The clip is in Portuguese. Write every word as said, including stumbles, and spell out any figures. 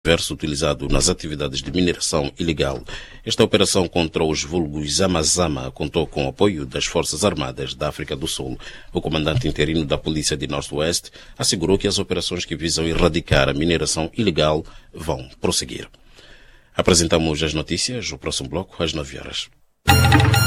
disperso utilizado nas atividades de mineração ilegal. Esta operação contra os vulgos Zama-Zama contou com o apoio das Forças Armadas da África do Sul. O comandante interino da Polícia de Northwest assegurou que as operações que visam erradicar a mineração ilegal vão prosseguir. Apresentamos as notícias, o próximo bloco, às nove horas.